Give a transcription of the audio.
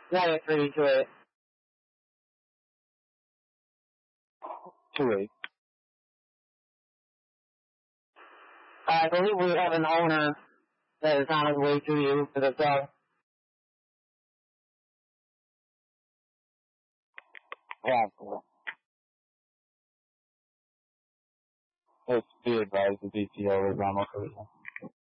Now you're free to it. 2-8. I believe we have an owner that is on his way to you for the dog. Possible. Let's be advised the DTO is on location.